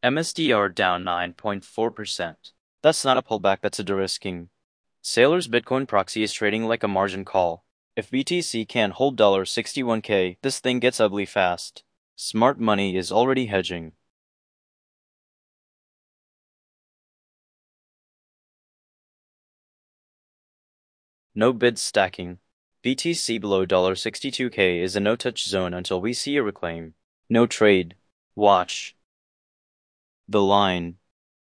MSDR down 9.4%. That's not a pullback, that's a de-risking. Sailor's Bitcoin proxy is trading like a margin call. If BTC can't hold $61K, this thing gets ugly fast. Smart money is already hedging. No bid stacking. BTC below $62K is a no-touch zone until we see a reclaim. No trade. Watch the line.